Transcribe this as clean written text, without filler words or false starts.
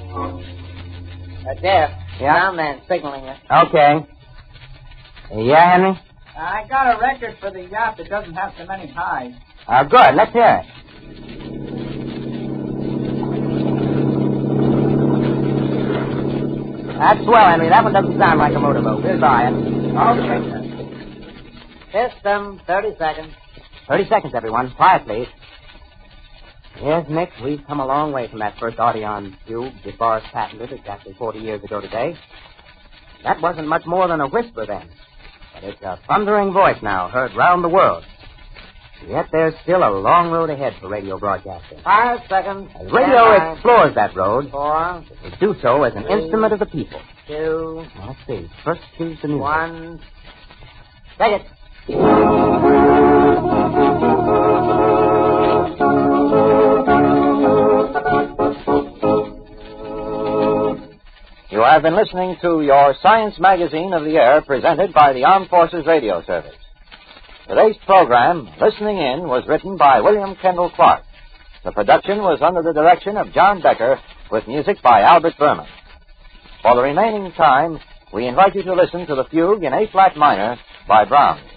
Jeff. Yeah? Soundman signaling us. Okay. Yeah, Henry? I got a record for the yacht that doesn't have so many highs. Good. Let's hear it. That's swell, Henry. That one doesn't sound like a motorboat. We'll buy it. Okay. System, 30 seconds. 30 seconds, everyone. Quiet, please. Yes, Nick, we've come a long way from that first Audion tube DeForest patented exactly 40 years ago today. That wasn't much more than a whisper then. But it's a thundering voice now, heard round the world. Yet there's still a long road ahead for radio broadcasting. 5 seconds. As radio explores that road, 4. it will do so as an instrument of the people. 2. Now, let's see. First, choose the music. 1. Take it. You have been listening to your Science Magazine of the Air, presented by the Armed Forces Radio Service. Today's program, Listening In, was written by William Kendall Clark. The production was under the direction of John Becker, with music by Albert Berman. For the remaining time, we invite you to listen to the fugue in A-flat minor by Brahms.